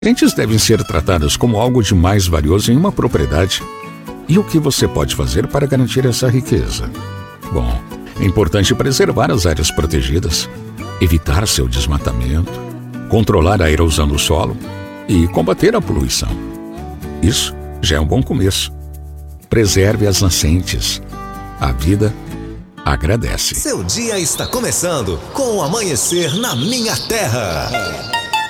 Nascentes devem ser tratadas como algo de mais valioso em uma propriedade. E o que você pode fazer para garantir essa riqueza? Bom, é importante preservar as áreas protegidas, evitar seu desmatamento, controlar a erosão do solo e combater a poluição. Isso já é um bom começo. Preserve as nascentes. A vida agradece. Seu dia está começando com o Amanhecer na Minha Terra.